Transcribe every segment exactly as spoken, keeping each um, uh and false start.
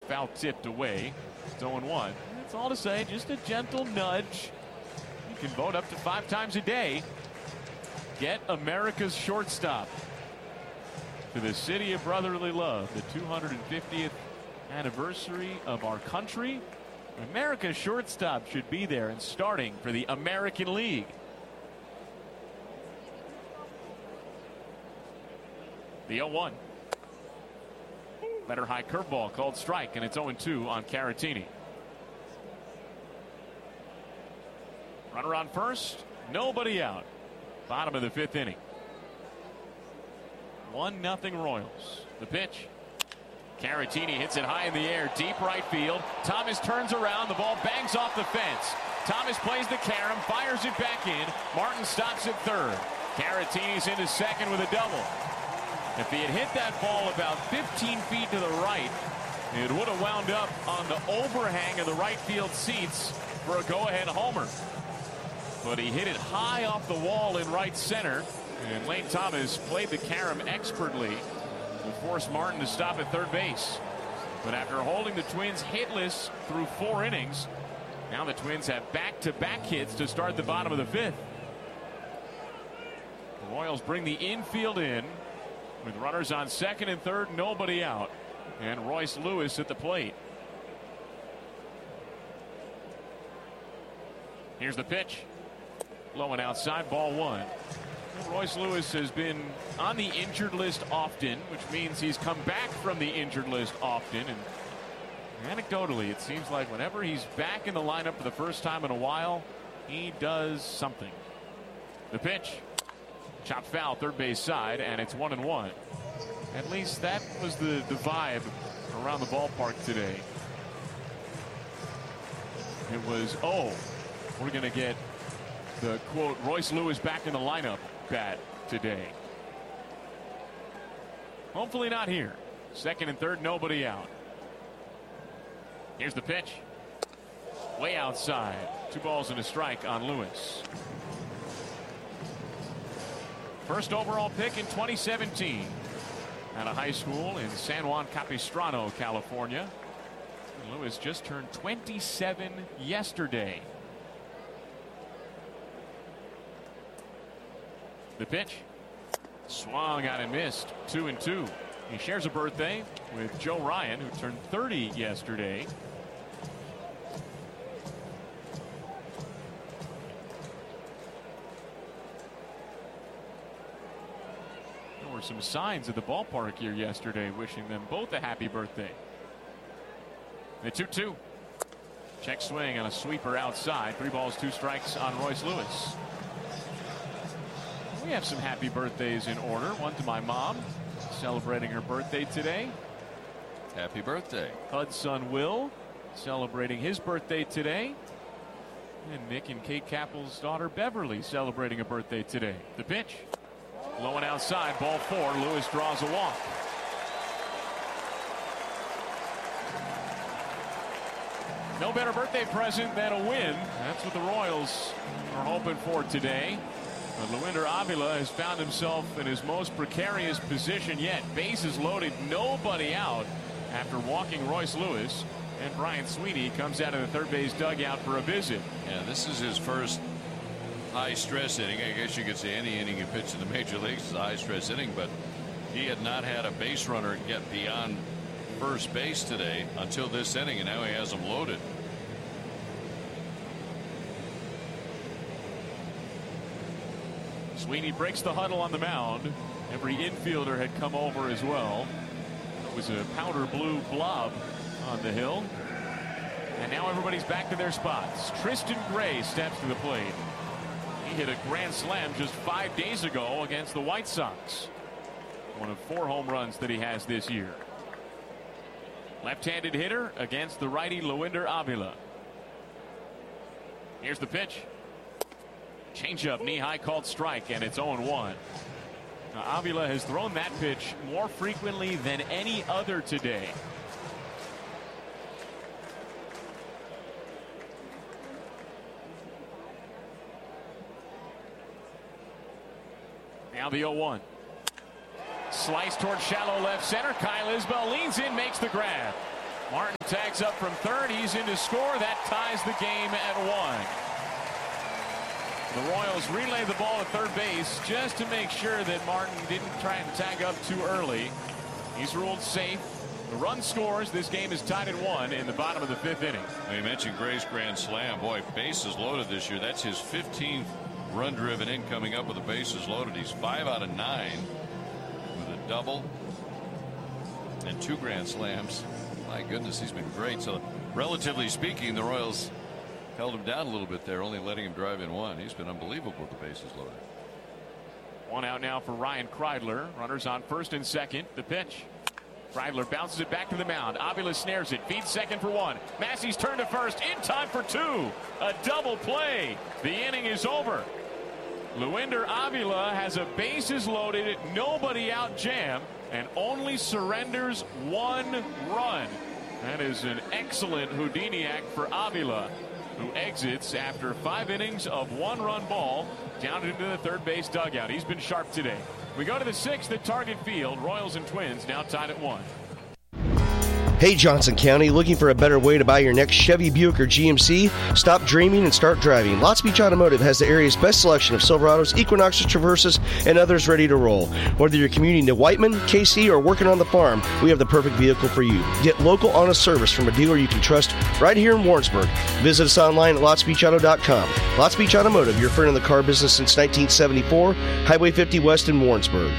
foul tipped away. It's oh one. That's all to say, just a gentle nudge. You can vote up to five times a day. Get America's shortstop to the city of brotherly love, the two hundred fiftieth anniversary of our country. America's shortstop should be there and starting for the American League. The oh one. Better high curveball called strike, and it's oh two on Caratini. Runner on first, nobody out. Bottom of the fifth inning. One nothing Royals. The pitch. Caratini hits it high in the air, deep right field. Thomas turns around, the ball bangs off the fence. Thomas plays the carom, fires it back in. Martin stops at third. Caratini's into second with a double. If he had hit that ball about fifteen feet to the right, it would have wound up on the overhang of the right field seats for a go-ahead homer. But he hit it high off the wall in right center, and Lane Thomas played the carom expertly to force Martin to stop at third base. But after holding the Twins hitless through four innings, now the Twins have back-to-back hits to start the bottom of the fifth. The Royals bring the infield in with runners on second and third, nobody out, and Royce Lewis at the plate. Here's the pitch. Low and outside, ball one. Royce Lewis has been on the injured list often, which means he's come back from the injured list often. And anecdotally, it seems like whenever he's back in the lineup for the first time in a while, he does something. The pitch. Chopped foul, third base side, and it's one and one. At least that was the, the vibe around the ballpark today. It was, oh, we're going to get the, quote, Royce Lewis back in the lineup bat today. Hopefully not here. Second and third, nobody out. Here's the pitch. Way outside. Two balls and a strike on Lewis. First overall pick in twenty seventeen out of high school in San Juan Capistrano, California. And Lewis just turned twenty-seven yesterday. The pitch. Swung out and missed. Two and two. He shares a birthday with Joe Ryan, who turned thirty yesterday. There were some signs at the ballpark here yesterday wishing them both a happy birthday. The two two. Check swing on a sweeper outside. Three balls, two strikes on Royce Lewis. We have some happy birthdays in order. One to my mom, celebrating her birthday today. Happy birthday. Hudson Will celebrating his birthday today. And Nick and Kate Kappel's daughter Beverly celebrating a birthday today. The pitch. Low and outside, ball four. Lewis draws a walk. No better birthday present than a win. That's what the Royals are hoping for today. But Luinder Avila has found himself in his most precarious position yet. Bases loaded, nobody out after walking Royce Lewis. And Brian Sweeney comes out of the third base dugout for a visit. Yeah, this is his first high stress inning. I guess you could say any inning you pitch in the major leagues is a high stress inning, but he had not had a base runner get beyond first base today until this inning, and now he has them loaded. Sweeney breaks the huddle on the mound. Every infielder had come over as well. It was a powder blue blob on the hill. And now everybody's back to their spots. Tristan Gray steps to the plate. He hit a grand slam just five days ago against the White Sox. One of four home runs that he has this year. Left-handed hitter against the righty Luinder Avila. Here's the pitch. Changeup, knee-high called strike, and it's oh one. Now, Avila has thrown that pitch more frequently than any other today. Now the oh one. Slice toward shallow left center. Kyle Isbell leans in, makes the grab. Martin tags up from third. He's in to score. That ties the game at one. The Royals relay the ball at third base just to make sure that Martin didn't try and tag up too early. He's ruled safe. The run scores. This game is tied at one in the bottom of the fifth inning. Well, you mentioned Gray's grand slam. Boy, bases loaded this year. That's his fifteenth run driven in coming up with the bases loaded. He's five out of nine with a double and two grand slams. My goodness, he's been great. So relatively speaking, the Royals held him down a little bit there, only letting him drive in one. He's been unbelievable with the bases loaded. One out now for Ryan Kreidler. Runners on first and second. The pitch. Kreidler bounces it back to the mound. Avila snares it. Feeds second for one. Massey's turn to first. In time for two. A double play. The inning is over. Luinder Avila has a bases loaded, nobody out jam, and only surrenders one run. That is an excellent Houdiniac for Avila, who exits after five innings of one-run ball down into the third base dugout. He's been sharp today. We go to the sixth at Target Field. Royals and Twins now tied at one. Hey, Johnson County, looking for a better way to buy your next Chevy, Buick, or G M C? Stop dreaming and start driving. Lots Beach Automotive has the area's best selection of Silverados, Equinoxes, Traverses, and others ready to roll. Whether you're commuting to Whiteman, K C, or working on the farm, we have the perfect vehicle for you. Get local, honest service from a dealer you can trust right here in Warrensburg. Visit us online at lots beach auto dot com. Lots Beach Automotive, your friend in the car business since nineteen seventy-four, Highway fifty West in Warrensburg.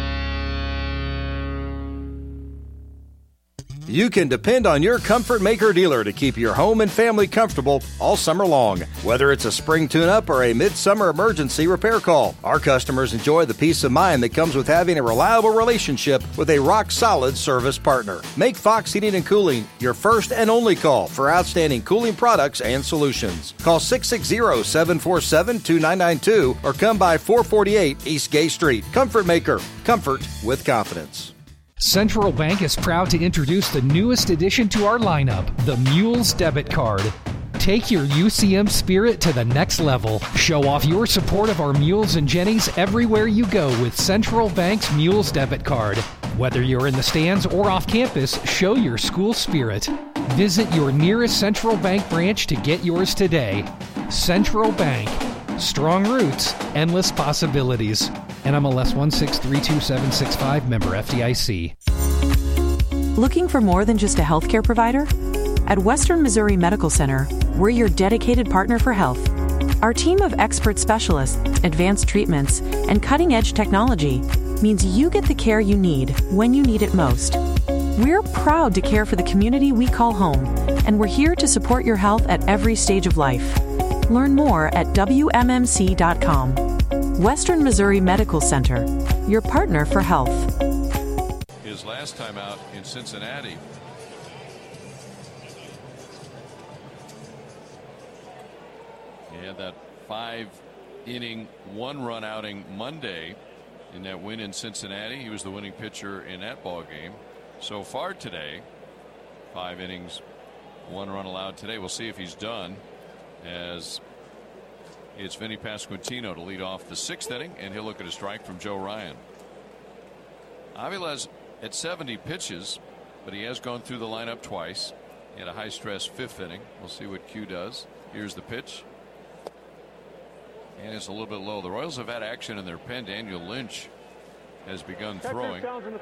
You can depend on your Comfort Maker dealer to keep your home and family comfortable all summer long. Whether it's a spring tune-up or a midsummer emergency repair call, our customers enjoy the peace of mind that comes with having a reliable relationship with a rock-solid service partner. Make Fox Heating and Cooling your first and only call for outstanding cooling products and solutions. Call six six zero, seven four seven, two nine nine two or come by four forty-eight East Gay Street. Comfort Maker. Comfort with confidence. Central Bank is proud to introduce the newest addition to our lineup, the Mules Debit Card. Take your U C M spirit to the next level. Show off your support of our Mules and Jennies everywhere you go with Central Bank's Mules Debit Card. Whether you're in the stands or off campus, show your school spirit. Visit your nearest Central Bank branch to get yours today. Central Bank. Strong roots, endless possibilities. N M L S one six three two seven six five, member F D I C. Looking for more than just a healthcare provider? At Western Missouri Medical Center, we're your dedicated partner for health. Our team of expert specialists, advanced treatments, and cutting-edge technology means you get the care you need when you need it most. We're proud to care for the community we call home, and we're here to support your health at every stage of life. Learn more at W M M C dot com. Western Missouri Medical Center, your partner for health. His last time out in Cincinnati. He had that five inning one run outing Monday in that win in Cincinnati. He was the winning pitcher in that ball game. So far today, five innings, one run allowed today. We'll see if he's done, as it's Vinny Pasquantino to lead off the sixth inning, and he'll look at a strike from Joe Ryan. Avila's at seventy pitches, but he has gone through the lineup twice. He had a high stress fifth inning. We'll see what Q does. Here's the pitch, and it's a little bit low. The Royals have had action in their pen. Daniel Lynch has begun throwing.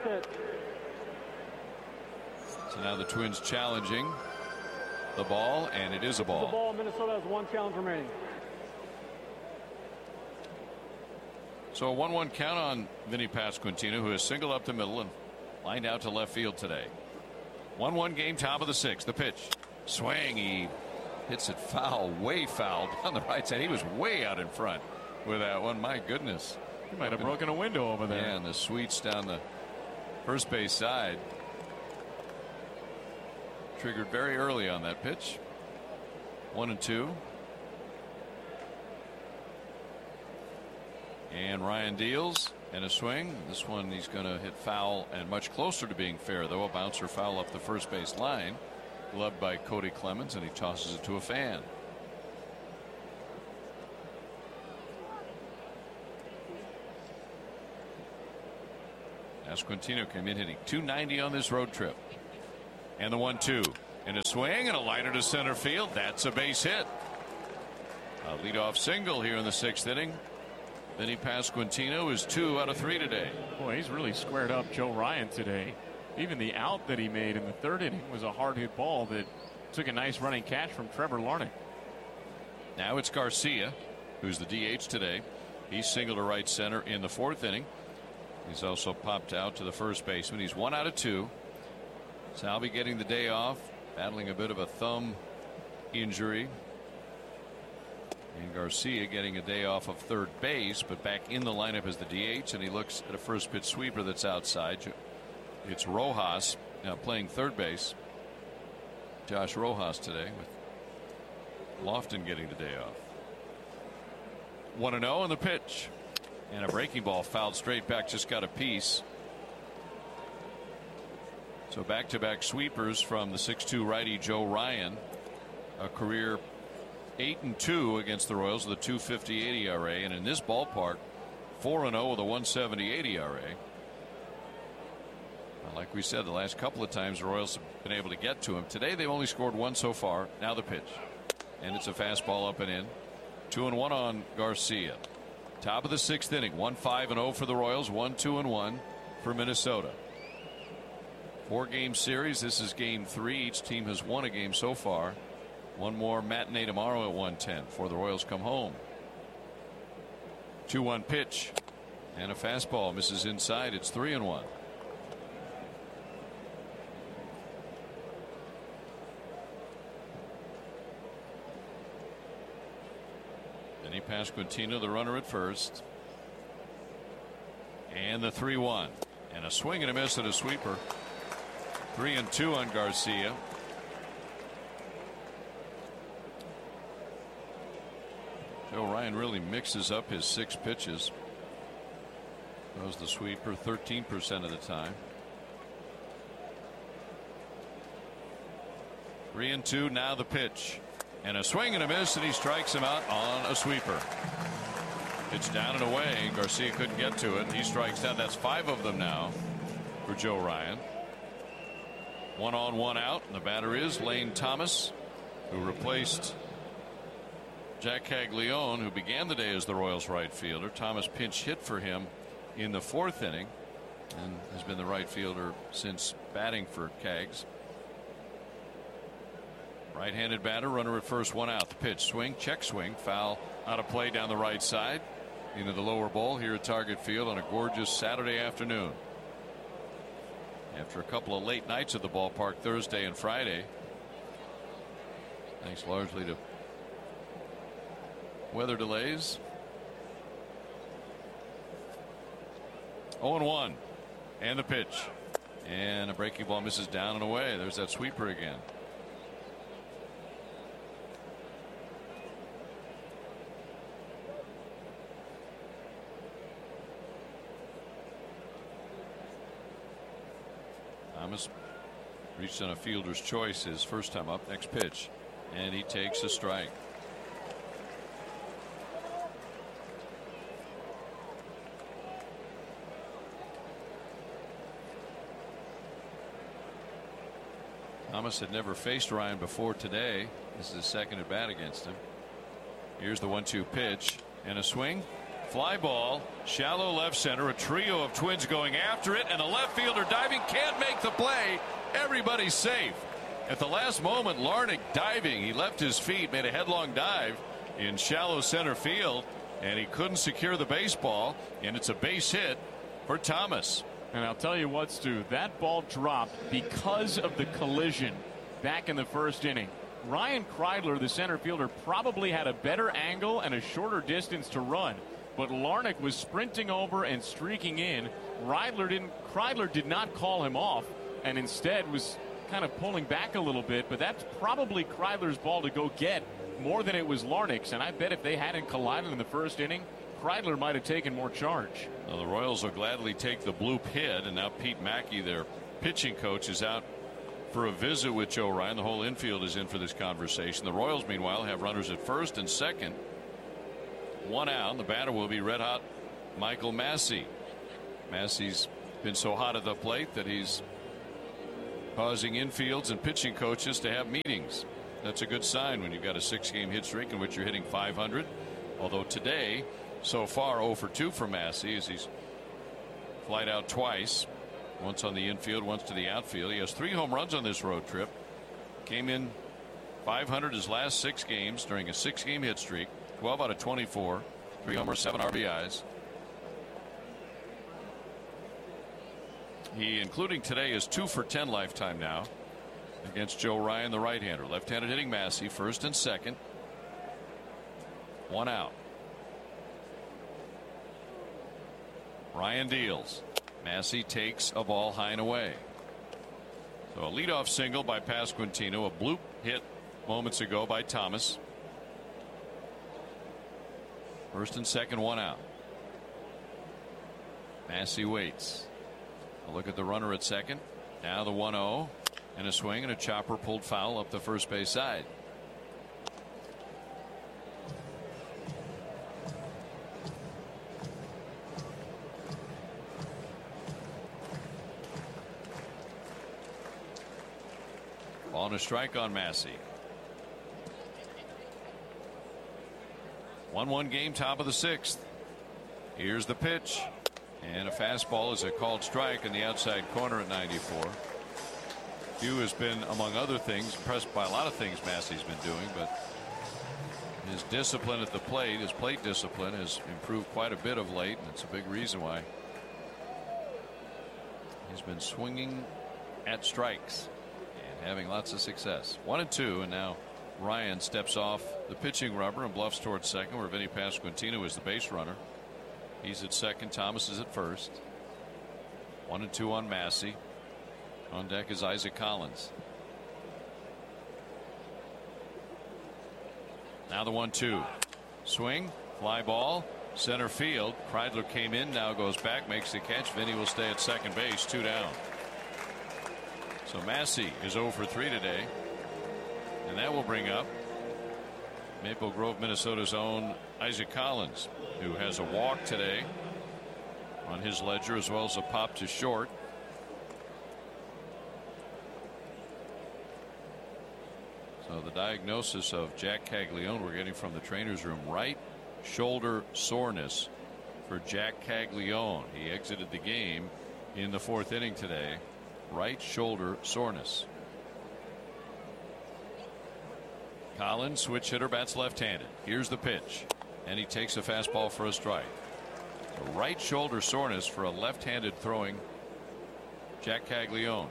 So now the Twins challenging the ball, and it is a ball. The ball. Minnesota has one challenge remaining. So a one one count on Vinny Pasquantino, who has singled up the middle and lined out to left field today. one one game, top of the sixth. The pitch. Swing. He hits it foul, way foul down the right side. He was way out in front with that one. My goodness. He might have broken a window over there. Yeah, and the sweeps down the first base side. Triggered very early on that pitch. One and two. And Ryan deals and a swing. This one he's going to hit foul and much closer to being fair, though. A bouncer foul up the first base line, gloved by Cody Clemens, and he tosses it to a fan. Pasquantino came in hitting two ninety on this road trip. And the one two. And a swing and a liner to center field. That's a base hit. A leadoff single here in the sixth inning. Vinny Pasquantino is two out of three today. Boy, he's really squared up Joe Ryan today. Even the out that he made in the third inning was a hard hit ball that took a nice running catch from Trevor Larnach. Now it's Garcia, who's the D H today. He's single to right center in the fourth inning. He's also popped out to the first baseman. He's one out of two. Salvi getting the day off, battling a bit of a thumb injury. And Garcia getting a day off of third base, but back in the lineup as the D H, and he looks at a first pitch sweeper that's outside. It's Rojas now playing third base. Josh Rojas today with Lofton getting the day off. one and oh on the pitch. And a breaking ball fouled straight back, just got a piece. So back to back sweepers from the six two righty Joe Ryan. A career eight and two against the Royals with a two fifty-eight E R A, and in this ballpark four and oh with a one seventy-eight E R A. Like we said, the last couple of times the Royals have been able to get to him. Today they've only scored one so far. Now the pitch, and it's a fastball up and in. Two and one on Garcia. Top of the sixth inning. One five and oh for the Royals. One two and one for Minnesota. Four game series. This is game three. Each team has won a game so far. One more matinee tomorrow at one ten before the Royals come home. two one pitch and a fastball misses inside. It's three and one. Vinny Pasquantino, the runner at first. And the three one. And a swing and a miss at a sweeper. Three and two on Garcia. Joe Ryan really mixes up his six pitches. Throws the sweeper thirteen percent of the time. Three and two. Now the pitch. And a swing and a miss, and he strikes him out on a sweeper. It's down and away. Garcia couldn't get to it. He strikes out. That's five of them now for Joe Ryan. One on, one out. And the batter is Lane Thomas, who replaced Jack Caglione, who began the day as the Royals right fielder. Thomas pinch hit for him in the fourth inning and has been the right fielder since batting for Cags. Right-handed batter, runner at first, one out. The pitch, swing, check swing, foul out of play down the right side into the lower bowl here at Target Field on a gorgeous Saturday afternoon. After a couple of late nights at the ballpark Thursday and Friday, thanks largely to weather delays. oh and one, and the pitch, and a breaking ball misses down and away. There's that sweeper again. Thomas reached on a fielder's choice his first time up. Next pitch, and he takes a strike. Thomas had never faced Ryan before today. This is his second at bat against him. Here's the one two pitch and a swing. Fly ball, shallow left center, a trio of Twins going after it, and a left fielder diving, can't make the play. Everybody's safe. At the last moment, Larnach diving. He left his feet, made a headlong dive in shallow center field, and he couldn't secure the baseball, and it's a base hit for Thomas. And I'll tell you what, Stu, that ball dropped because of the collision back in the first inning. Ryan Kreidler, the center fielder, probably had a better angle and a shorter distance to run. But Larnach was sprinting over and streaking in. Kreidler didn't. Kreidler did not call him off, and instead was kind of pulling back a little bit. But that's probably Kreidler's ball to go get more than it was Larnach's. And I bet if they hadn't collided in the first inning, Kreidler might have taken more charge. Well, the Royals will gladly take the bloop hit, and now Pete Mackey, their pitching coach, is out for a visit with Joe Ryan. The whole infield is in for this conversation. The Royals, meanwhile, have runners at first and second. One out. The batter will be red hot Michael Massey. Massey's been so hot at the plate that he's causing infields and pitching coaches to have meetings. That's a good sign when you've got a six-game hit streak in which you're hitting five hundred. Although today, so far, oh for two for Massey as he's flied out twice. Once on the infield, once to the outfield. He has three home runs on this road trip. Came in five hundred his last six games during a six-game hit streak. twelve out of twenty-four. Three homers, seven R B Is. He, including today, is two for ten lifetime now against Joe Ryan, the right-hander. Left-handed hitting Massey, first and second. One out. Ryan deals. Massey takes a ball high and away. So a leadoff single by Pasquantino, a bloop hit moments ago by Thomas. First and second, one out. Massey waits. A look at the runner at second. Now the one oh and a swing and a chopper pulled foul up the first base side. On a strike on Massey. one one game, top of the sixth. Here's the pitch. And a fastball is a called strike in the outside corner at ninety-four. Hugh has been, among other things, impressed by a lot of things Massey's been doing, but his discipline at the plate, his plate discipline, has improved quite a bit of late, and it's a big reason why he's been swinging at strikes and having lots of success. One and two, and now Ryan steps off the pitching rubber and bluffs towards second, where Vinny Pasquantino is the base runner. He's at second. Thomas is at first. One and two on Massey. On deck is Isaac Collins. Now the one two. Swing. Fly ball. Center field. Kreidler came in. Now goes back. Makes the catch. Vinny will stay at second base. Two down. So Massey is oh for three today. And that will bring up Maple Grove, Minnesota's own Isaac Collins, who has a walk today on his ledger, as well as a pop to short. So the diagnosis of Jack Caglione we're getting from the trainer's room: right shoulder soreness for Jack Caglione. He exited the game in the fourth inning today. Right shoulder soreness. Collins, switch hitter, bats left-handed. Here's the pitch, and he takes a fastball for a strike. So right shoulder soreness for a left-handed throwing Jack Caglione.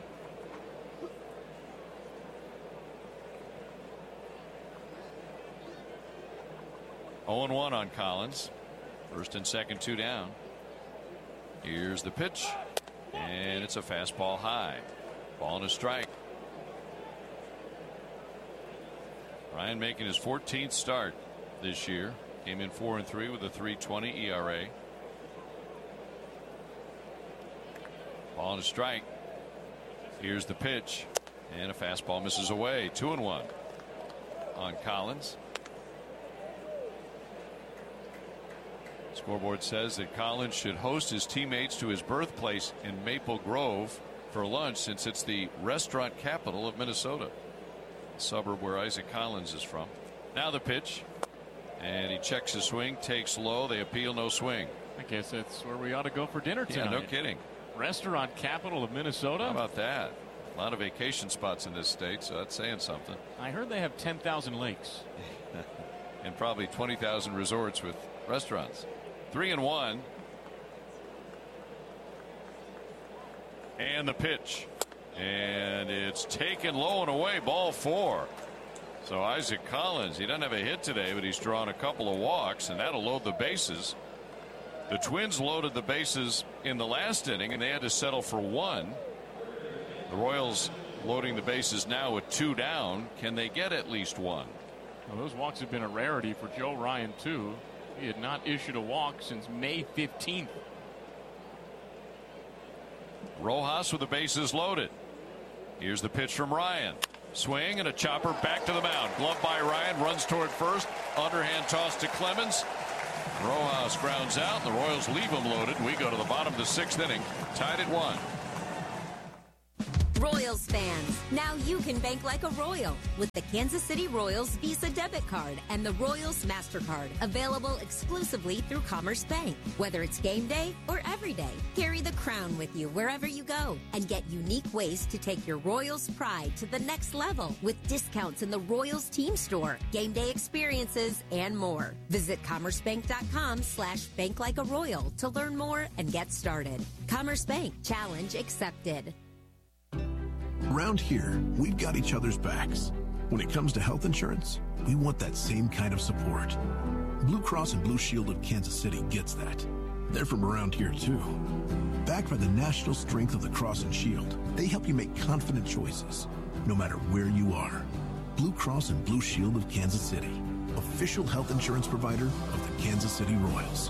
oh and one on Collins. First and second, two down. Here's the pitch, and it's a fastball high. Ball and a strike. Ryan making his fourteenth start this year. Came in four and three with a three twenty E R A. Ball and a strike. Here's the pitch, and a fastball misses away. Two and one on Collins. Scoreboard says that Collins should host his teammates to his birthplace in Maple Grove for lunch, since it's the restaurant capital of Minnesota, suburb where Isaac Collins is from. Now the pitch, and he checks his swing, takes low. They appeal, no swing. I guess that's where we ought to go for dinner tonight. Yeah, no kidding. Restaurant capital of Minnesota. How about that? A lot of vacation spots in this state, so that's saying something. I heard they have ten thousand lakes. And probably twenty thousand resorts with restaurants. Three and one. And the pitch. And it's taken low and away, ball four. So Isaac Collins, he doesn't have a hit today, but he's drawn a couple of walks, and that'll load the bases. The Twins loaded the bases in the last inning, and they had to settle for one. The Royals loading the bases now with two down. Can they get at least one? Well, those walks have been a rarity for Joe Ryan, too. He had not issued a walk since May fifteenth. Rojas with the bases loaded. Here's the pitch from Ryan. Swing and a chopper back to the mound. Glove by Ryan, runs toward first. Underhand toss to Clemens. Rojas grounds out. The Royals leave him loaded. We go to the bottom of the sixth inning, tied at one. Royals fans, now you can bank like a Royal with the Kansas City Royals Visa debit card and the Royals MasterCard, available exclusively through Commerce Bank. Whether it's game day or every day, carry the crown with you wherever you go and get unique ways to take your Royals pride to the next level with discounts in the Royals team store, game day experiences, and more. Visit commercebank.com slash bank like a Royal to learn more and get started. Commerce Bank, challenge accepted. Around here, we've got each other's backs. When it comes to health insurance, we want that same kind of support. Blue Cross and Blue Shield of Kansas City gets that. They're from around here, too. Backed by the national strength of the Cross and Shield, they help you make confident choices, no matter where you are. Blue Cross and Blue Shield of Kansas City, official health insurance provider of the Kansas City Royals.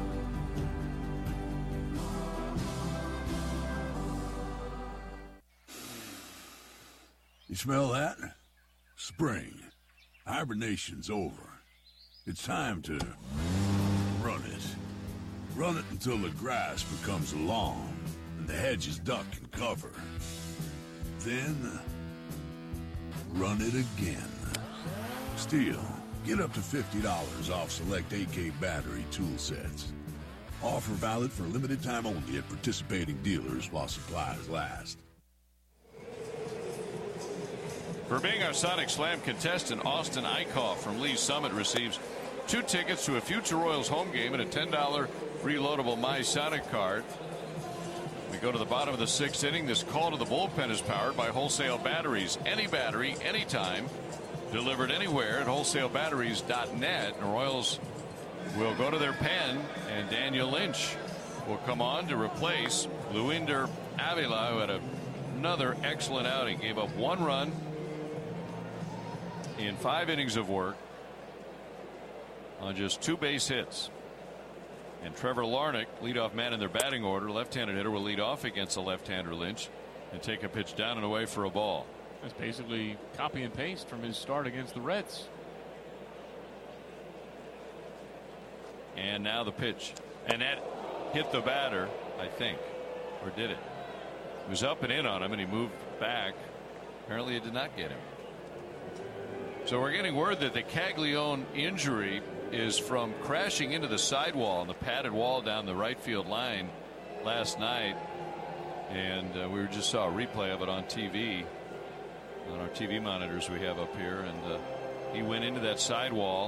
You smell that? Spring. Hibernation's over. It's time to run it. Run it until the grass becomes long and the hedges duck and cover. Then, run it again. Steel, get up to fifty dollars off select A K battery tool sets. Offer valid for a limited time only at participating dealers while supplies last. For being our Sonic Slam contestant, Austin Eichhoff from Lee's Summit receives two tickets to a future Royals home game and a ten dollar reloadable My Sonic card. We go to the bottom of the sixth inning. This call to the bullpen is powered by Wholesale Batteries. Any battery, anytime, delivered anywhere at wholesale batteries dot net. The Royals will go to their pen, and Daniel Lynch will come on to replace Luinder Avila, who had a, another excellent outing. Gave up one run in five innings of work on just two base hits. And Trevor Larnach, leadoff man in their batting order, left-handed hitter, will lead off against a left-hander Lynch and take a pitch down and away for a ball. That's basically copy and paste from his start against the Reds. And now the pitch. And that hit the batter, I think. Or did it? It was up and in on him, and he moved back. Apparently it did not get him. So we're getting word that the Caglione injury is from crashing into the sidewall on the padded wall down the right field line last night. And uh, we just saw a replay of it on T V, on our T V monitors we have up here. And uh, he went into that sidewall,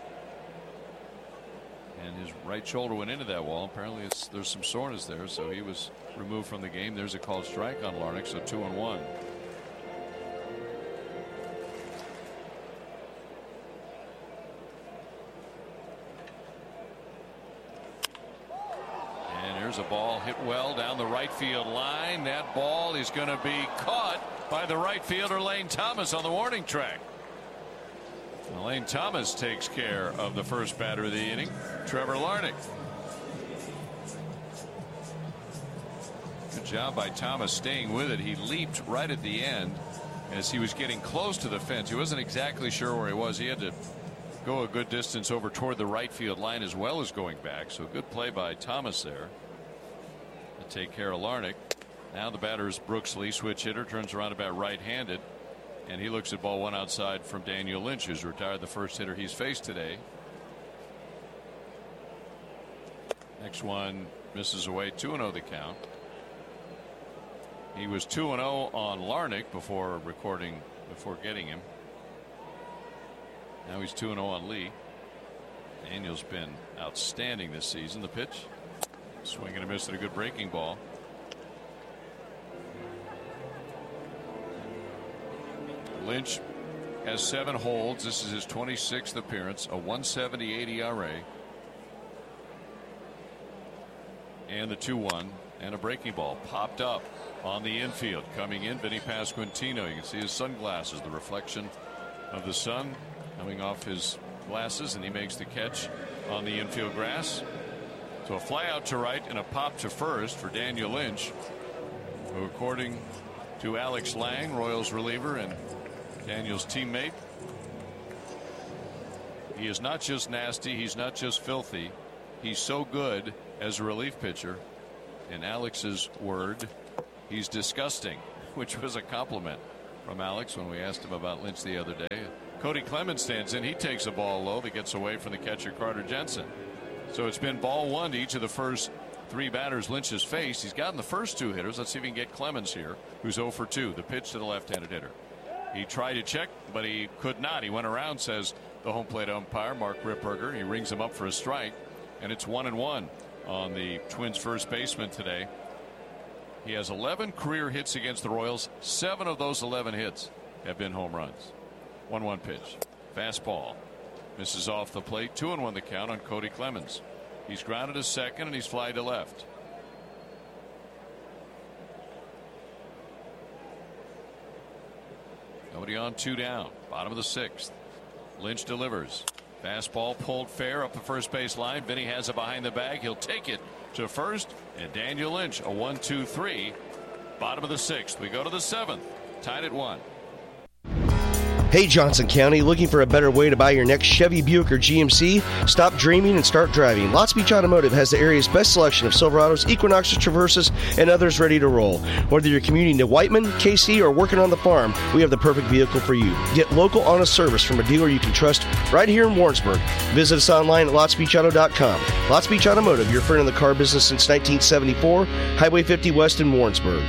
and his right shoulder went into that wall. Apparently it's, there's some soreness there, so he was removed from the game. There's a called strike on Larnach, so two and one. There's a ball hit well down the right field line. That ball is going to be caught by the right fielder Lane Thomas on the warning track. Well, Lane Thomas takes care of the first batter of the inning, Trevor Larnach. Good job by Thomas staying with it. He leaped right at the end as he was getting close to the fence. He wasn't exactly sure where he was. He had to go a good distance over toward the right field line as well as going back. So good play by Thomas there to take care of Larnach. Now the batter is Brooks Lee, switch hitter, turns around about right-handed, and he looks at ball one outside from Daniel Lynch, who's retired, the first hitter he's faced today. Next one misses away, two and oh the count. He was two and oh on Larnach before recording, before getting him. Now he's two and oh on Lee. Daniel's been outstanding this season. The pitch, swing and a miss at a good breaking ball. Lynch has seven holds. This is his twenty-sixth appearance, a one seventy-eight E R A. And the two one, and a breaking ball popped up on the infield. Coming in, Vinny Pasquantino. You can see his sunglasses, the reflection of the sun coming off his glasses, and he makes the catch on the infield grass. So a fly out to right and a pop to first for Daniel Lynch, who, according to Alex Lang, Royals reliever and Daniel's teammate, he is not just nasty, he's not just filthy, he's so good as a relief pitcher. In Alex's word, he's disgusting which was a compliment from Alex when we asked him about Lynch the other day. Cody Clemens stands in. He takes a ball low that gets away from the catcher, Carter Jensen. So it's been ball one to each of the first three batters Lynch has faced. He's gotten the first two hitters. Let's see if he can get Clemens here, who's oh for two. The pitch to the left-handed hitter. He tried to check, but he could not. He went around, says the home plate umpire, Mark Ripperger. He rings him up for a strike, and it's one and one on the Twins' first baseman today. He has eleven career hits against the Royals. Seven of those eleven hits have been home runs. one one pitch. Fastball. Misses off the plate. two and one the count on Cody Clemens. He's grounded to second, and he's flied to left. Nobody on, two down. Bottom of the sixth. Lynch delivers. Fastball pulled fair up the first base line. Vinny has it behind the bag. He'll take it to first. And Daniel Lynch, a one two three. Bottom of the sixth. We go to the seventh. Tied at one. Hey, Johnson County, looking for a better way to buy your next Chevy, Buick, or G M C? Stop dreaming and start driving. Lots Beach Automotive has the area's best selection of Silverados, Equinoxes, Traverses, and others ready to roll. Whether you're commuting to Whiteman, K C, or working on the farm, we have the perfect vehicle for you. Get local, honest service from a dealer you can trust right here in Warrensburg. Visit us online at lots beach auto dot com. Lots Beach Automotive, your friend in the car business since nineteen seventy-four, Highway fifty West in Warrensburg.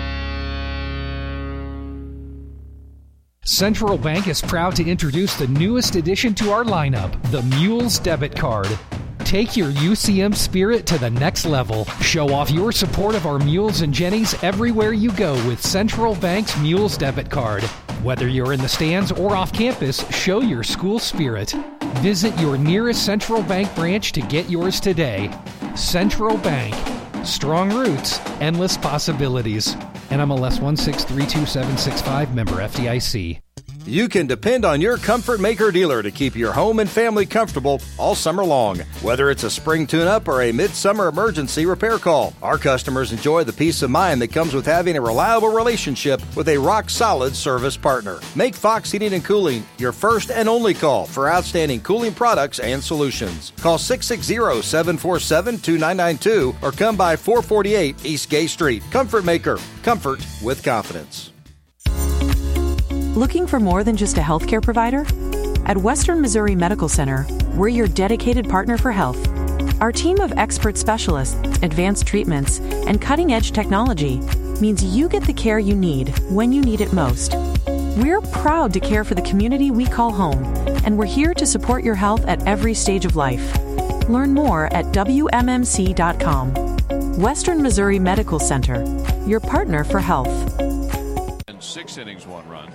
Central Bank is proud to introduce the newest addition to our lineup, the Mules Debit Card. Take your U C M spirit to the next level. Show off your support of our Mules and Jennies everywhere you go with Central Bank's Mules Debit Card. Whether you're in the stands or off campus, show your school spirit. Visit your nearest Central Bank branch to get yours today. Central Bank. Strong roots, endless possibilities. N M L S one six three two seven six five, member F D I C. You can depend on your Comfort Maker dealer to keep your home and family comfortable all summer long. Whether it's a spring tune-up or a midsummer emergency repair call, our customers enjoy the peace of mind that comes with having a reliable relationship with a rock-solid service partner. Make Fox Heating and Cooling your first and only call for outstanding cooling products and solutions. Call six six zero, seven four seven, two nine nine two or come by four forty-eight East Gay Street. Comfort Maker. Comfort with confidence. Looking for more than just a healthcare provider? At Western Missouri Medical Center, we're your dedicated partner for health. Our team of expert specialists, advanced treatments, and cutting-edge technology means you get the care you need when you need it most. We're proud to care for the community we call home, and we're here to support your health at every stage of life. Learn more at W M M C dot com. Western Missouri Medical Center, your partner for health. And six innings, one run.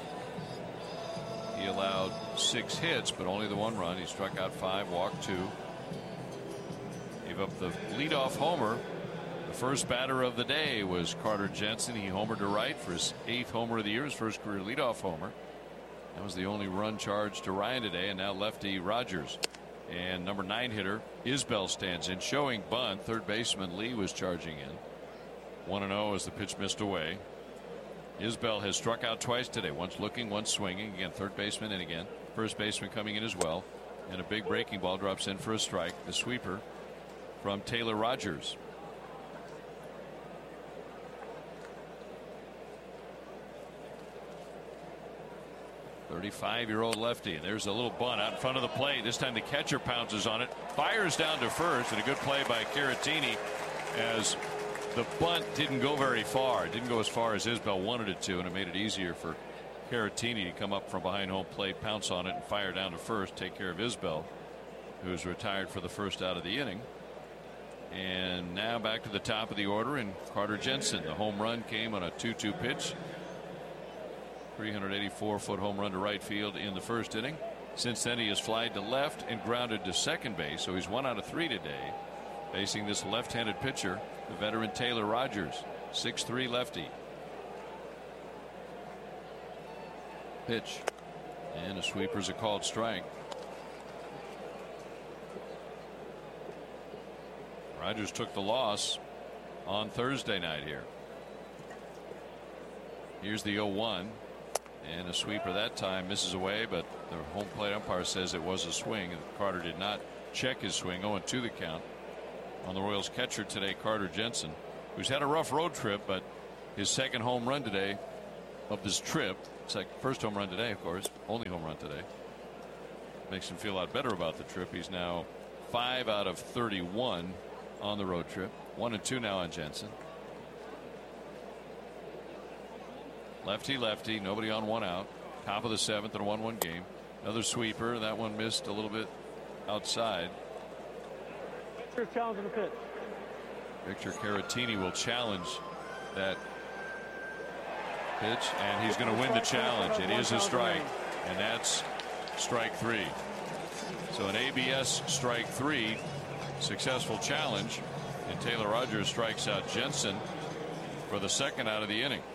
He allowed six hits, but only the one run. He struck out five, walked two. Gave up the leadoff homer. The first batter of the day was Carter Jensen. He homered to right for his eighth homer of the year, his first career leadoff homer. That was the only run charged to Ryan today, and now lefty Rogers. And number nine hitter Isbell stands in, showing bunt. Third baseman Lee was charging in. one and oh as the pitch missed away. Isbell has struck out twice today, once looking, once swinging. Again, third baseman in again. First baseman coming in as well. And a big breaking ball drops in for a strike. The sweeper from Taylor Rogers. thirty-five-year-old lefty. And there's a little bunt out in front of the plate. This time the catcher pounces on it. Fires down to first. And a good play by Caratini as the bunt didn't go very far. It didn't go as far as Isbell wanted it to, and it made it easier for Caratini to come up from behind home plate, pounce on it, and fire down to first, take care of Isbell, who's retired for the first out of the inning. And now back to the top of the order, and Carter Jensen. The home run came on a two two pitch. three hundred eighty-four foot home run to right field in the first inning. Since then, he has flied to left and grounded to second base, so he's one out of three today, facing this left-handed pitcher, the veteran Taylor Rogers, six three lefty. Pitch. And a sweeper's a called strike. Rogers took the loss on Thursday night here. Here's the oh one. And a sweeper that time misses away, but the home plate umpire says it was a swing, and Carter did not check his swing. oh and two the count on the Royals catcher today, Carter Jensen, who's had a rough road trip, but his second home run today of this trip. It's like first home run today, of course, only home run today. Makes him feel a lot better about the trip. He's now five out of thirty-one on the road trip. One and two now on Jensen. Lefty, lefty, nobody on, one out. Top of the seventh in a one one game. Another sweeper. That one missed a little bit outside. Victor challenging the pitch. Victor Caratini will challenge that pitch, and he's going to win the challenge. It is a strike, and that's strike three. So an A B S strike three, successful challenge, and Taylor Rogers strikes out Jensen for the second out of the inning.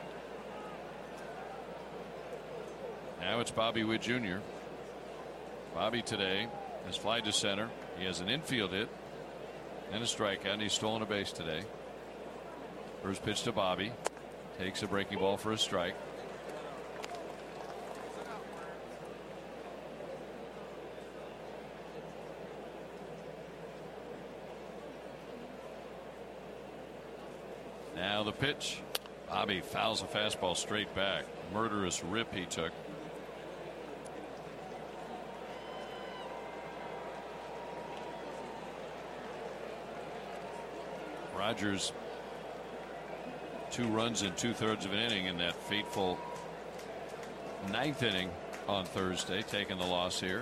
Now it's Bobby Witt Junior Bobby today has fly to center. He has an infield hit and a strikeout, and he's stolen a base today. First pitch to Bobby. Takes a breaking ball for a strike. Now the pitch. Bobby fouls a fastball straight back. Murderous rip he took. Rogers, two runs in two thirds of an inning in that fateful ninth inning on Thursday, taking the loss here.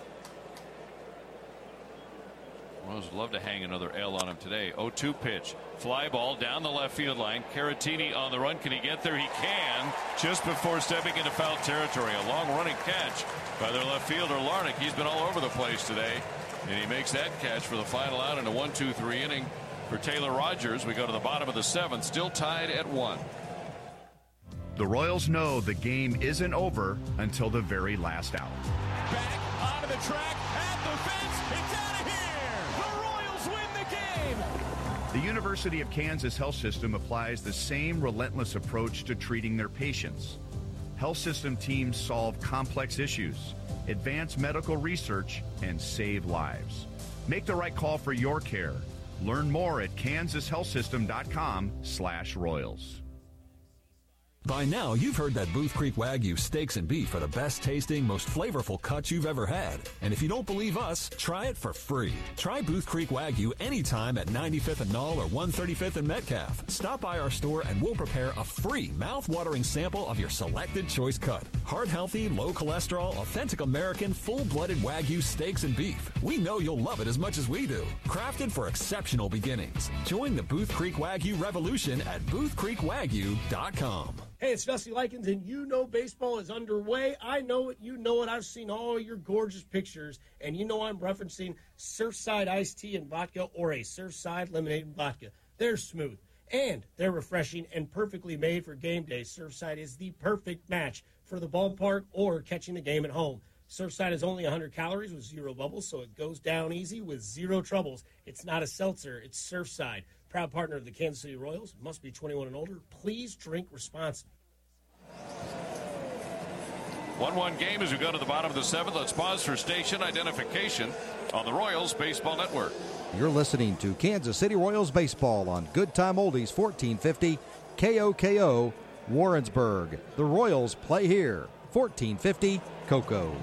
Royals would love to hang another L on him today. oh two pitch. Fly ball down the left field line. Caratini on the run. Can he get there? He can. Just before stepping into foul territory. A long running catch by their left fielder, Larnach. He's been all over the place today, and he makes that catch for the final out in a one two three inning for Taylor Rogers. We go to the bottom of the seventh, still tied at one. The Royals know the game isn't over until the very last out. Back onto the track, at the fence, it's out of here! The Royals win the game! The University of Kansas Health System applies the same relentless approach to treating their patients. Health system teams solve complex issues, advance medical research, and save lives. Make the right call for your care. Learn more at kansas health system dot com slash royals. By now, you've heard that Booth Creek Wagyu steaks and beef are the best tasting, most flavorful cuts you've ever had. And if you don't believe us, try it for free. Try Booth Creek Wagyu anytime at ninety-fifth and Knoll or one thirty-fifth and Metcalf. Stop by our store and we'll prepare a free mouth-watering sample of your selected choice cut. Heart-healthy, low-cholesterol, authentic American, full-blooded Wagyu steaks and beef. We know you'll love it as much as we do. Crafted for exceptional beginnings. Join the Booth Creek Wagyu revolution at booth creek wagyu dot com. Hey, it's Dusty Likens, and you know baseball is underway. I know it. You know it. I've seen all your gorgeous pictures, and you know I'm referencing Surfside iced tea and vodka or a Surfside lemonade and vodka. They're smooth, and they're refreshing and perfectly made for game day. Surfside is the perfect match for the ballpark or catching the game at home. Surfside is only one hundred calories with zero bubbles, so it goes down easy with zero troubles. It's not a seltzer. It's Surfside. Proud partner of the Kansas City Royals. Must be twenty-one and older. Please drink responsibly. one one game as we go to the bottom of the seventh. Let's pause for station identification on the Royals Baseball Network. You're listening to Kansas City Royals Baseball on Good Time Oldies fourteen fifty K O K O Warrensburg. The Royals play here. fourteen fifty Cocoa.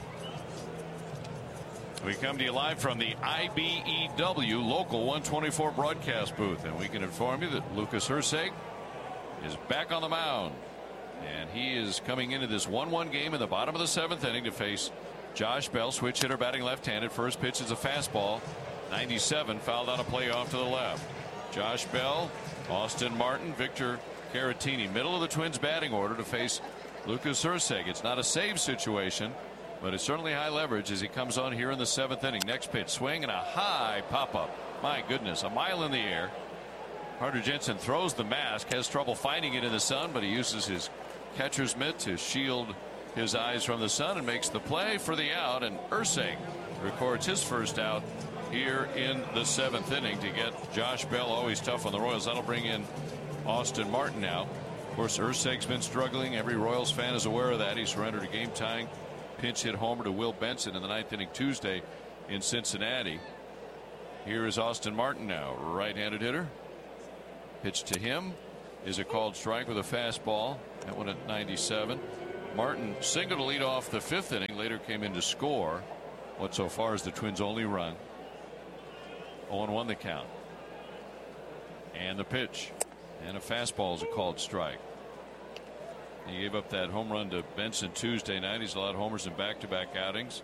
We come to you live from the I B E W Local one twenty-four broadcast booth, and we can inform you that Lucas Herseg is back on the mound, and he is coming into this one one game in the bottom of the seventh inning to face Josh Bell, switch hitter, batting left-handed. First pitch is a fastball, ninety-seven, fouled on a play off to the left. Josh Bell, Austin Martin, Victor Caratini, middle of the Twins batting order to face Lucas Herseg. It's not a save situation, but it's certainly high leverage as he comes on here in the seventh inning. Next pitch, swing and a high pop-up. My goodness, a mile in the air. Carter Jensen throws the mask, has trouble finding it in the sun, but he uses his catcher's mitt to shield his eyes from the sun and makes the play for the out. And Herseg records his first out here in the seventh inning to get Josh Bell. Always tough on the Royals. That'll bring in Austin Martin now. Of course, Herseg's been struggling. Every Royals fan is aware of that. He surrendered a game-tying pinch hit homer to Will Benson in the ninth inning Tuesday in Cincinnati. Here is Austin Martin now, right-handed hitter. Pitch to him, is a called strike with a fastball. That one at ninety-seven. Martin singled to lead off the fifth inning. Later came in to score what so far is the Twins' only run. oh and one the count. And the pitch. And a fastball is a called strike. He gave up that home run to Benson Tuesday night. He's allowed homers in back-to-back outings.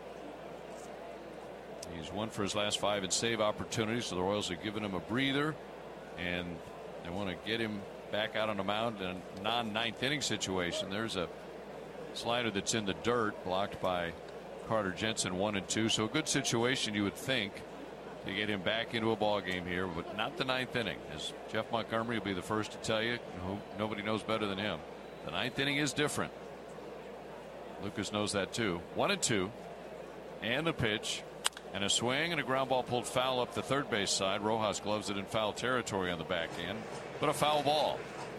He's won for his last five in save opportunities, so the Royals have given him a breather, and they want to get him back out on the mound in a non-ninth inning situation. There's a slider that's in the dirt, blocked by Carter Jensen, one and two. So a good situation, you would think, to get him back into a ball game here, but not the ninth inning, as Jeff Montgomery will be the first to tell you. Who nobody knows better than him. The ninth inning is different. Lucas knows that too. One and two, and the pitch, and a swing and a ground ball pulled foul up the third base side. Rojas gloves it in foul territory on the back end, but a foul ball.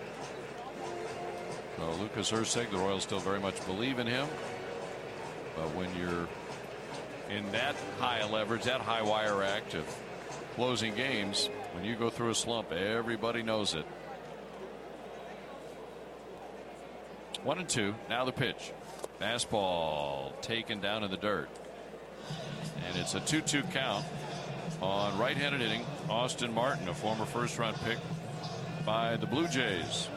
So Lucas Erceg, the Royals still very much believe in him, but when you're in that high leverage, that high wire act of closing games, when you go through a slump, everybody knows it. One and two. Now the pitch. Fastball taken down in the dirt. And it's a two two count on right-handed hitting Austin Martin, a former first-round pick by the Blue Jays.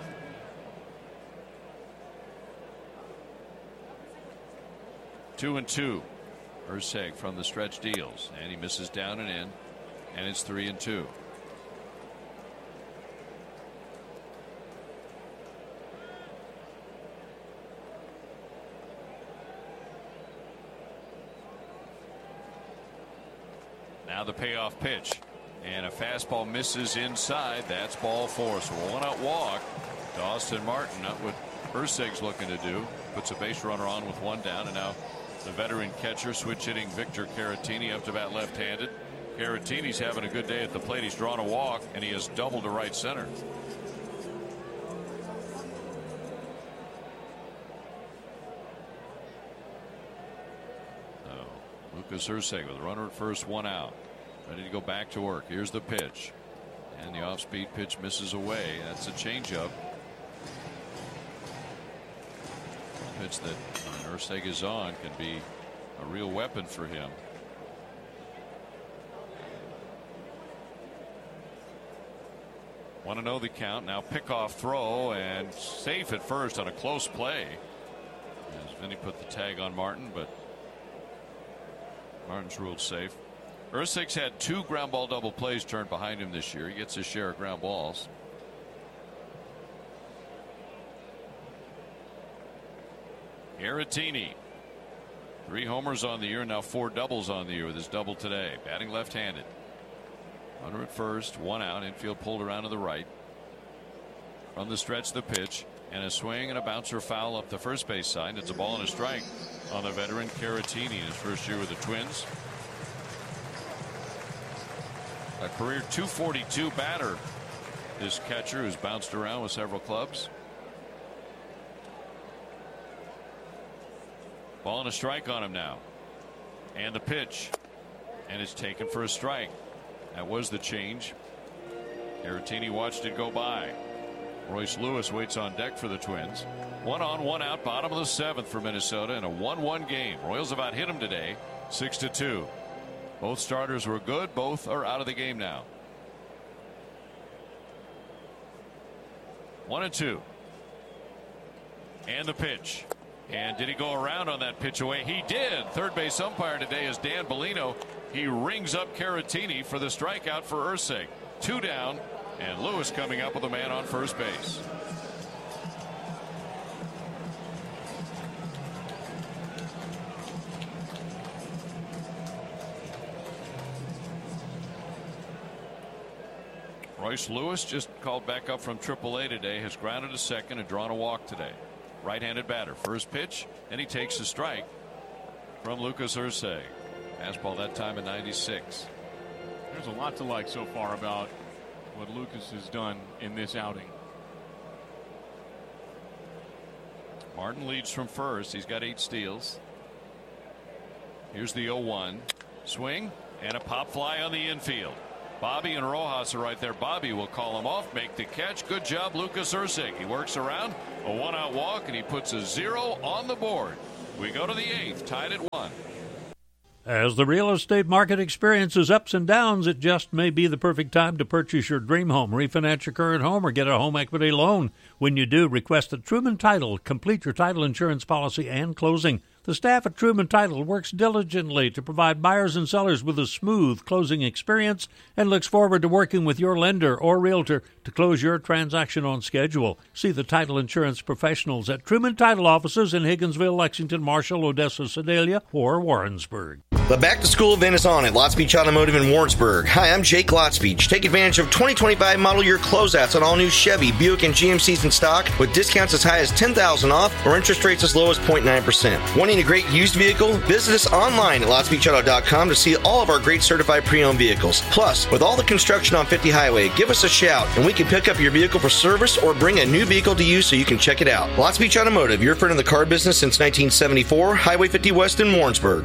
Two and two. Erceg from the stretch deals, and he misses down and in, and it's three and two. Now the payoff pitch, and a fastball misses inside. That's ball four. So a one out walk to Austin Martin. Not what Erceg's looking to do. Puts a base runner on with one down, and now the veteran catcher, switch hitting Victor Caratini, up to bat left-handed. Caratini's having a good day at the plate. He's drawn a walk, and he has doubled to right center. So Lucas Erceg with a runner at first, one out, ready to go back to work. Here's the pitch, and the off-speed pitch misses away. That's a changeup. Pitch that when Erceg is on can be a real weapon for him. Want to know the count now. Pickoff throw and safe at first on a close play as Vinny put the tag on Martin, but Martin's ruled safe. Erceg's had two ground ball double plays turned behind him this year. He gets his share of ground balls. Caratini, three homers on the year, now four doubles on the year with his double today. Batting left-handed. Runner at first, one out. Infield pulled around to the right. From the stretch, the pitch, and a swing and a bouncer foul up the first base side. It's a ball and a strike on the veteran Caratini in his first year with the Twins. A career two forty-two batter, this catcher who's bounced around with several clubs. Ball and a strike on him now. And the pitch. And it's taken for a strike. That was the change. Caratini watched it go by. Royce Lewis waits on deck for the Twins. One on, one out, bottom of the seventh for Minnesota in a one one game. Royals have out hit them today, six to two. Both starters were good. Both are out of the game now. One and two. And the pitch. And did he go around on that pitch away? He did. Third base umpire today is Dan Bellino. He rings up Caratini for the strikeout for Erceg. Two down, and Lewis coming up with a man on first base. Royce Lewis, just called back up from triple A today, has grounded a second and drawn a walk today. Right-handed batter. First pitch, and he takes a strike from Lucas Erceg. Fastball that time at ninety-six. There's a lot to like so far about what Lucas has done in this outing. Martin leads from first. He's got eight steals. Here's the oh one. Swing and a pop fly on the infield. Bobby and Rojas are right there. Bobby will call him off, make the catch. Good job, Lucas Ursig. He works around a one-out walk, and he puts a zero on the board. We go to the eighth, tied at one. As the real estate market experiences ups and downs, it just may be the perfect time to purchase your dream home, refinance your current home, or get a home equity loan. When you do, request a Truman Title. Complete your title insurance policy and closing. The staff at Truman Title works diligently to provide buyers and sellers with a smooth closing experience and looks forward to working with your lender or realtor to close your transaction on schedule. See the title insurance professionals at Truman Title offices in Higginsville, Lexington, Marshall, Odessa, Sedalia, or Warrensburg. The back-to-school event is on at Lots Beach Automotive in Warrensburg. Hi, I'm Jake Lotsbeach. Take advantage of twenty twenty-five model year closeouts on all new Chevy, Buick, and G M Cs in stock with discounts as high as ten thousand dollars off or interest rates as low as zero point nine percent. Wanting a great used vehicle? Visit us online at lots beach auto dot com to see all of our great certified pre-owned vehicles. Plus, with all the construction on fifty Highway, give us a shout and we can pick up your vehicle for service or bring a new vehicle to you so you can check it out. Lots Beach Automotive, your friend in the car business since nineteen seventy-four, Highway fifty West in Warrensburg.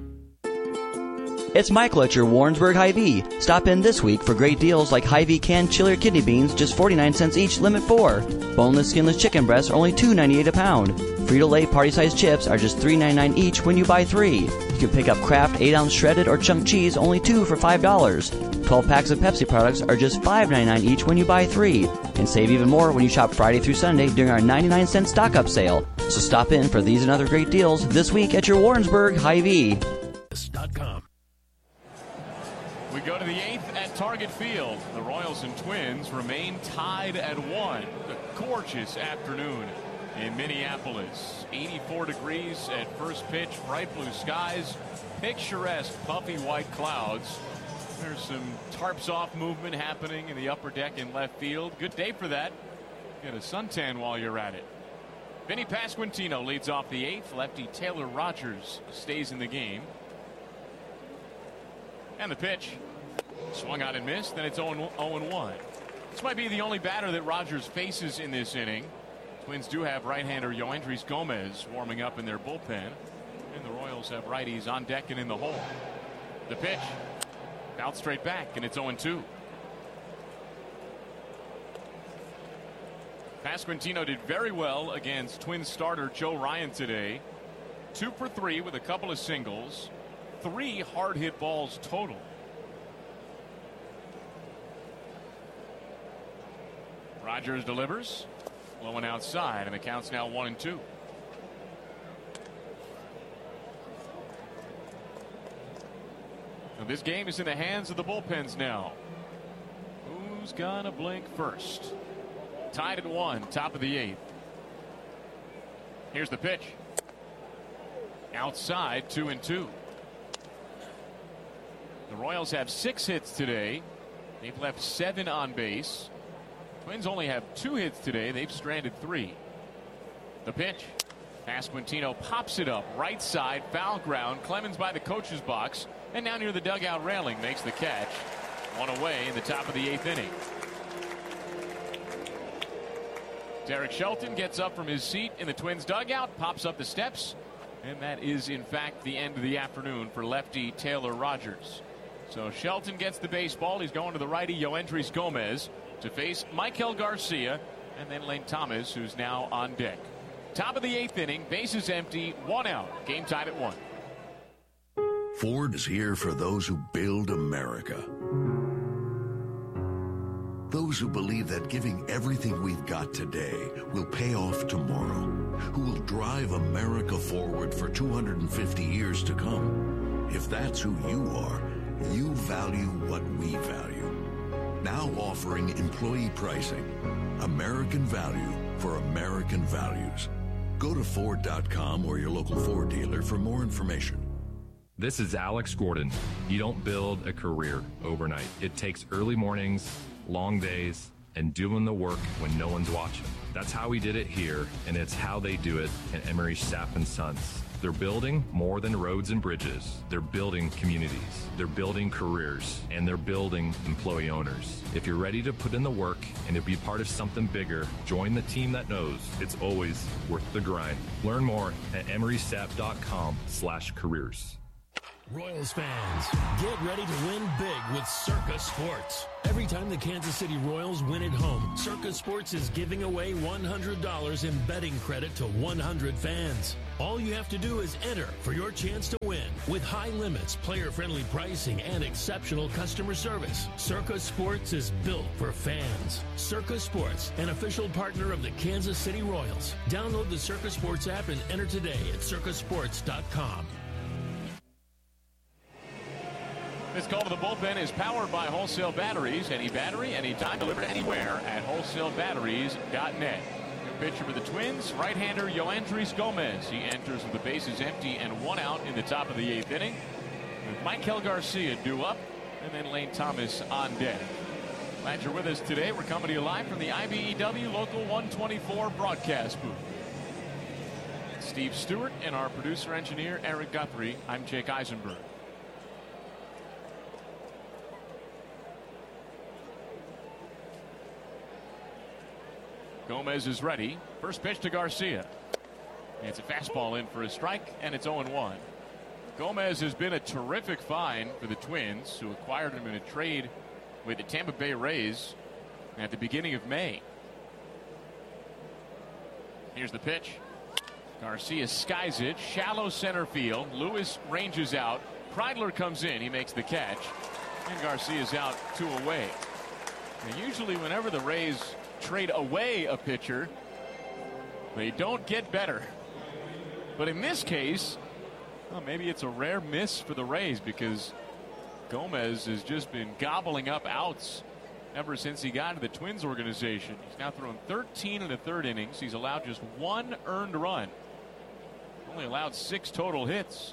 It's Michael at your Warrensburg Hy-Vee. Stop in this week for great deals like Hy-Vee canned chili or kidney beans, just forty-nine cents each, limit four. Boneless, skinless chicken breasts are only two ninety-eight a pound. Frito-Lay party-sized chips are just three ninety-nine each when you buy three. You can pick up Kraft eight ounce shredded or chunk cheese, only two for five dollars. twelve packs of Pepsi products are just five ninety-nine each when you buy three. And save even more when you shop Friday through Sunday during our ninety-nine cent stock-up sale. So stop in for these and other great deals this week at your Warrensburg Hy-Vee. We go to the eighth at Target Field. The Royals and Twins remain tied at one. A gorgeous afternoon in Minneapolis. eighty-four degrees at first pitch, bright blue skies, picturesque puffy white clouds. There's some tarps off movement happening in the upper deck in left field. Good day for that. Get a suntan while you're at it. Vinny Pasquantino leads off the eighth. Lefty Taylor Rogers stays in the game. And the pitch. Swung out and missed. Then it's oh one. This might be the only batter that Rogers faces in this inning. Twins do have right-hander Yoendrys Gomez warming up in their bullpen. And the Royals have righties on deck and in the hole. The pitch. Out straight back, and it's oh two. Pasquantino did very well against Twins starter Joe Ryan today. Two for three with a couple of singles. Three hard hit balls total. Rogers delivers. Low and outside, and the count's now one and two. Now this game is in the hands of the bullpens now. Who's gonna blink first? Tied at one, top of the eighth. Here's the pitch. Outside, two and two. The Royals have six hits today. They've left seven on base. Twins only have two hits today. They've stranded three. The pitch. Pasquantino pops it up right side, foul ground. Clemens by the coach's box, and now near the dugout railing makes the catch. One away in the top of the eighth inning. Derek Shelton gets up from his seat in the Twins dugout, pops up the steps, and that is in fact the end of the afternoon for lefty Taylor Rogers. So Shelton gets the baseball. He's going to the righty Yoendrys Gomez to face Michael Garcia and then Lane Thomas, who's now on deck. Top of the eighth inning, bases empty, one out. Game tied at one. Ford is here for those who build America. Those who believe that giving everything we've got today will pay off tomorrow. Who will drive America forward for two hundred fifty years to come. If that's who you are, you value what we value. Now offering employee pricing. American value for American values. Go to Ford dot com or your local Ford dealer for more information. This is Alex Gordon. You don't build a career overnight. It takes early mornings, long days, and doing the work when no one's watching. That's how we did it here, and it's how they do it at Emery Staff and Sons. They're building more than roads and bridges. They're building communities. They're building careers, and they're building employee owners. If you're ready to put in the work and to be part of something bigger, join the team that knows it's always worth the grind. Learn more at emery staff dot com slash careers. Royals fans, get ready to win big with Circa Sports. Every time the Kansas City Royals win at home, Circa Sports is giving away one hundred dollars in betting credit to one hundred fans. All you have to do is enter for your chance to win. With high limits, player-friendly pricing, and exceptional customer service, Circa Sports is built for fans. Circa Sports, an official partner of the Kansas City Royals. Download the Circa Sports app and enter today at circa sports dot com. This call to the bullpen is powered by Wholesale Batteries. Any battery, anytime, delivered anywhere at wholesale batteries dot net. New pitcher for the Twins, right-hander Yoandris Gomez. He enters with the bases empty and one out in the top of the eighth inning, with Michael Garcia due up, and then Lane Thomas on deck. Glad you're with us today. We're coming to you live from the I B E W Local one twenty-four broadcast booth. Steve Stewart and our producer-engineer Eric Guthrie. I'm Jake Eisenberg. Gomez is ready. First pitch to Garcia. It's a fastball in for a strike, and it's oh and one. Gomez has been a terrific find for the Twins, who acquired him in a trade with the Tampa Bay Rays at the beginning of May. Here's the pitch. Garcia skies it. Shallow center field. Lewis ranges out. Kreidler comes in. He makes the catch. And Garcia's out two away. And usually whenever the Rays trade away a pitcher, they don't get better. But in this case, well, maybe it's a rare miss for the Rays, because Gomez has just been gobbling up outs ever since he got into the Twins organization. He's now thrown thirteen and a third innings. He's allowed just one earned run. Only allowed six total hits.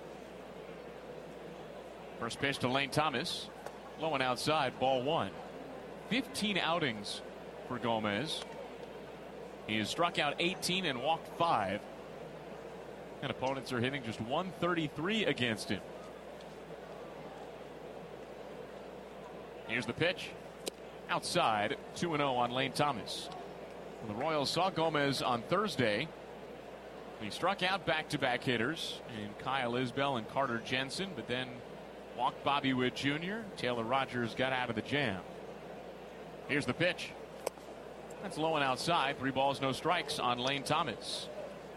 First pitch to Lane Thomas. Low and outside, ball one. fifteen outings for Gomez. He has struck out eighteen and walked five. And opponents are hitting just one thirty-three against him. Here's the pitch. Outside, two and oh on Lane Thomas. The Royals saw Gomez on Thursday. He struck out back-to-back hitters in Kyle Isbell and Carter Jensen, but then walked Bobby Witt Junior Taylor Rogers got out of the jam. Here's the pitch. That's low and outside. Three balls, no strikes on Lane Thomas.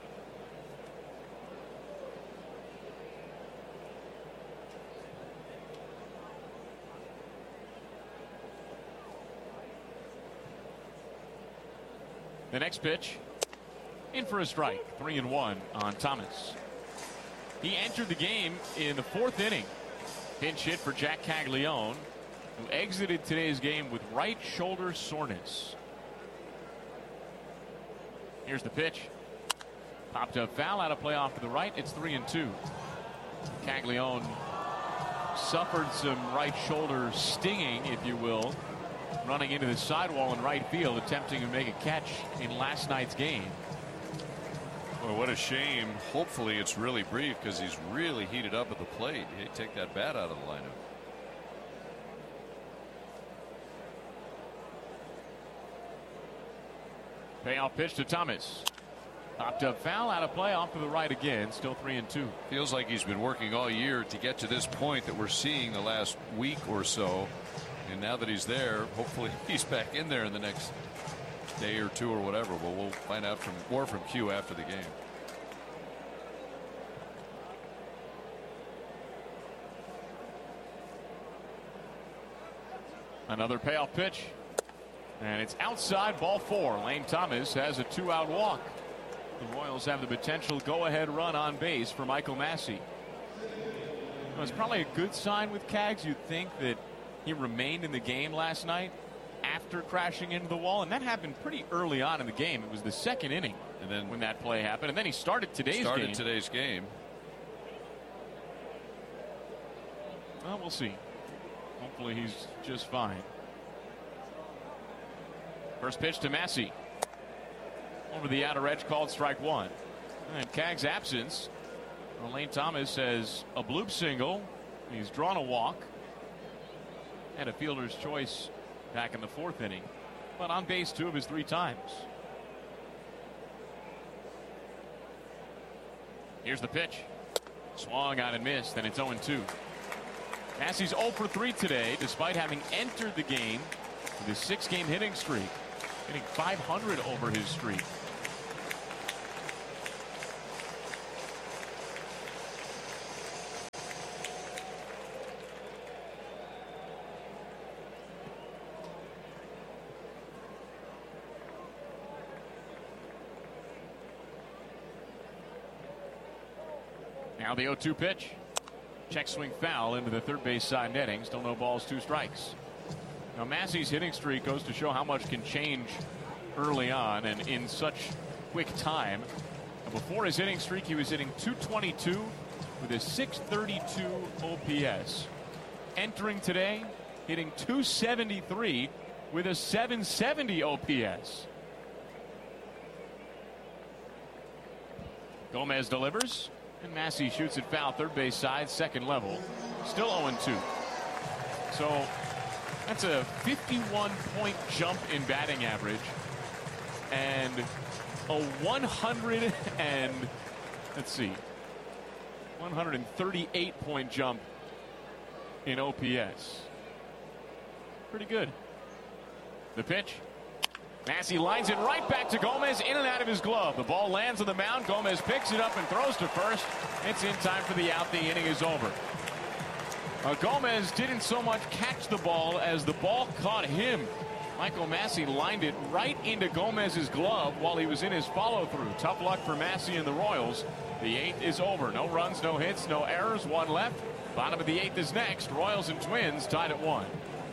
The next pitch, in for a strike. Three and one on Thomas. He entered the game in the fourth inning. Pinch hit for Jack Caglione, who exited today's game with right shoulder soreness. Here's the pitch. Popped up foul, out of play off to the right. It's three and two. Caglione suffered some right shoulder stinging, if you will, running into the sidewall in right field, attempting to make a catch in last night's game. Well, what a shame. Hopefully it's really brief, because he's really heated up at the plate. He'd take that bat out of the lineup. Payoff pitch to Thomas. Popped up foul, out of play, off to the right again. Still three and two. Feels like he's been working all year to get to this point that we're seeing the last week or so. And now that he's there, hopefully he's back in there in the next day or two or whatever. But we'll find out from more from Q after the game. Another payoff pitch. And it's outside, ball four. Lane Thomas has a two-out walk. The Royals have the potential go-ahead run on base for Michael Massey. Well, it's probably a good sign with Cags. You'd think that he remained in the game last night after crashing into the wall, and that happened pretty early on in the game. It was the second inning and then when that play happened, and then he started today's started game. today's game. Well, we'll see. Hopefully he's just fine. First pitch to Massey. Over the outer edge, called strike one. And Cags' absence. Well, Lane Thomas has a bloop single. He's drawn a walk. And a fielder's choice back in the fourth inning. But on base two of his three times. Here's the pitch. Swung on and missed, and it's oh and two. Massey's oh for three today, despite having entered the game with his six-game hitting streak, hitting five hundred over his streak. Now the oh two pitch. Check swing foul into the third base side netting. Still no balls, two strikes. Now Massey's hitting streak goes to show how much can change early on and in such quick time. Now before his hitting streak, he was hitting two twenty-two with a six thirty-two O P S. Entering today, hitting two seventy-three with a seven seventy O P S. Gomez delivers. And Massey shoots it foul, third base side, second level. Still oh and two. So that's a fifty-one point jump in batting average. And a one hundred and, let's see, one hundred thirty-eight point jump in O P S. Pretty good. The pitch. Massey lines it right back to Gomez, in and out of his glove. The ball lands on the mound. Gomez picks it up and throws to first. It's in time for the out. The inning is over. Uh, Gomez didn't so much catch the ball as the ball caught him. Michael Massey lined it right into Gomez's glove while he was in his follow-through. Tough luck for Massey and the Royals. The eighth is over. No runs, no hits, no errors, one left. Bottom of the eighth is next. Royals and Twins tied at one.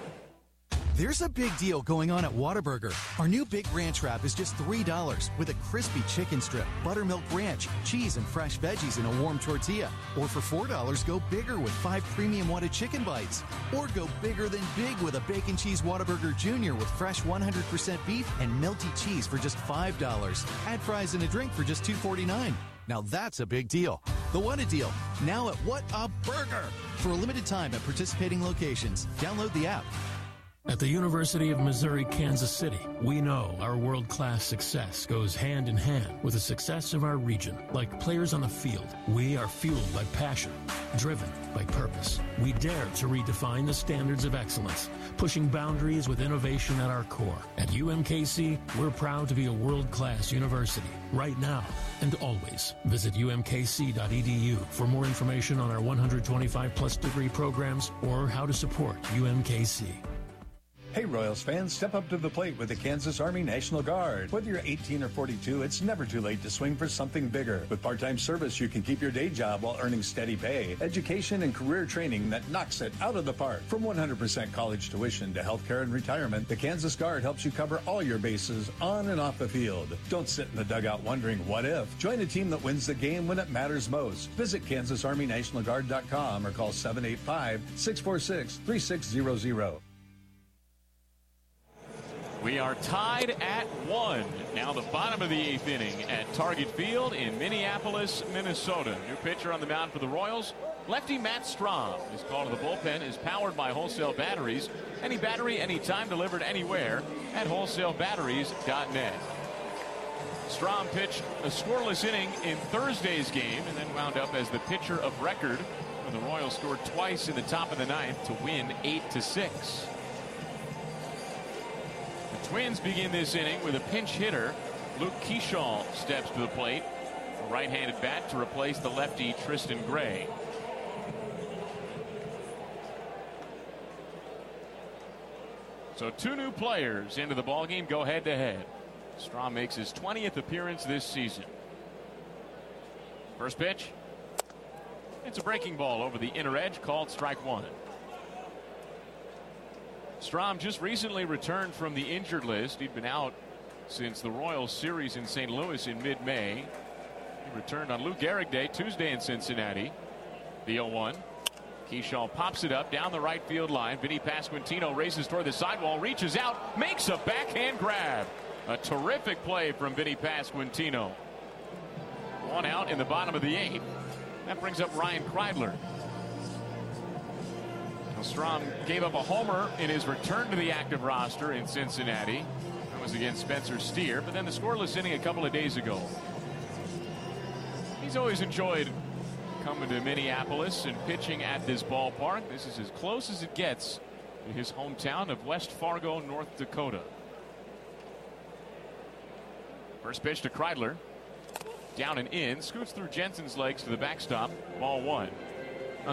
There's a big deal going on at Whataburger. Our new Big Ranch Wrap is just three dollars with a crispy chicken strip, buttermilk ranch, cheese, and fresh veggies in a warm tortilla. Or for four dollars, go bigger with five premium Whata chicken bites. Or go bigger than big with a Bacon Cheese Whataburger Junior with fresh one hundred percent beef and melty cheese for just five dollars. Add fries and a drink for just two forty-nine. Now that's a big deal. The Whata deal, now at What a Burger. For a limited time at participating locations. Download the app. At the University of Missouri, Kansas City, we know our world-class success goes hand in hand with the success of our region. Like players on the field, we are fueled by passion, driven by purpose. We dare to redefine the standards of excellence, pushing boundaries with innovation at our core. At U M K C, we're proud to be a world-class university, right now and always. Visit U M K C dot E D U for more information on our one hundred twenty-five plus degree programs or how to support U M K C. Hey Royals fans, step up to the plate with the Kansas Army National Guard. Whether you're eighteen or forty-two, it's never too late to swing for something bigger. With part-time service, you can keep your day job while earning steady pay, education, and career training that knocks it out of the park. From one hundred percent college tuition to healthcare and retirement, the Kansas Guard helps you cover all your bases on and off the field. Don't sit in the dugout wondering what if. Join a team that wins the game when it matters most. Visit kansas army national guard dot com or call seven eight five, six four six, three six zero zero. We are tied at one. Now the bottom of the eighth inning at Target Field in Minneapolis, Minnesota. New pitcher on the mound for the Royals, lefty Matt Strahm. His call to the bullpen is powered by Wholesale Batteries. Any battery, anytime, delivered anywhere at wholesale batteries dot net. Strahm pitched a scoreless inning in Thursday's game and then wound up as the pitcher of record when the Royals scored twice in the top of the ninth to win eight to six. The Twins begin this inning with a pinch hitter. Luke Keyshaw steps to the plate, a right-handed bat to replace the lefty Tristan Gray. So two new players into the ballgame go head-to-head. Strahm makes his twentieth appearance this season. First pitch. It's a breaking ball over the inner edge, called strike one. Strahm just recently returned from the injured list. He'd been out since the Royals series in Saint Louis in mid-May. He returned on Lou Gehrig Day Tuesday in Cincinnati. The oh one. Keyshaw pops it up down the right field line. Vinny Pasquantino races toward the sidewall, reaches out, makes a backhand grab. A terrific play from Vinny Pasquantino. One out in the bottom of the eighth. That brings up Ryan Kreidler. Strahm gave up a homer in his return to the active roster in Cincinnati. That was against Spencer Steer, but then the scoreless inning a couple of days ago. He's always enjoyed coming to Minneapolis and pitching at this ballpark. This is as close as it gets to his hometown of West Fargo, North Dakota. First pitch to Kreidler. Down and in. Scoots through Jensen's legs to the backstop. Ball one.